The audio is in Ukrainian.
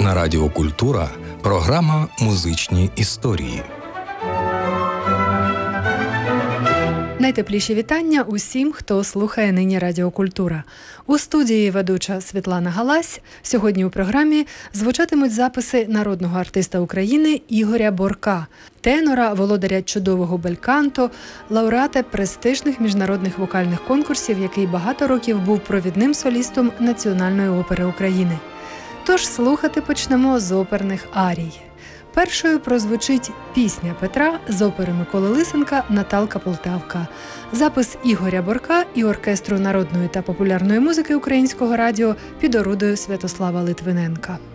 На Радіо Культура програма «Музичні історії». Найтепліші вітання усім, хто слухає нині Радіо Культура. У студії ведуча Світлана Галась. Сьогодні у програмі звучатимуть записи народного артиста України Ігоря Борка, тенора, володаря чудового бельканто, лауреата престижних міжнародних вокальних конкурсів, який багато років був провідним солістом Національної опери України. Тож слухати почнемо з оперних арій. Першою прозвучить пісня Петра з опери Миколи Лисенка «Наталка Полтавка». Запис Ігоря Борка і оркестру народної та популярної музики Українського радіо під орудою Святослава Литвиненка.